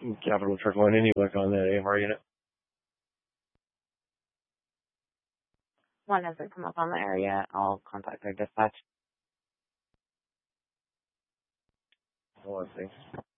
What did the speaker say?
Capital AAA, any look on that AMR unit? One hasn't come up on the area. I'll contact their dispatch. Hold on, thanks.